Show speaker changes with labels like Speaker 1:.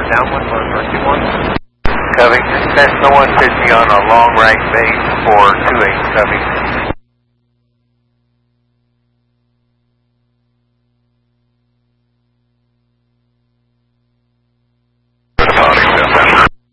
Speaker 1: down one for Mercy 1.
Speaker 2: Covington, Cessna 150 on a long right base for 28 Covington.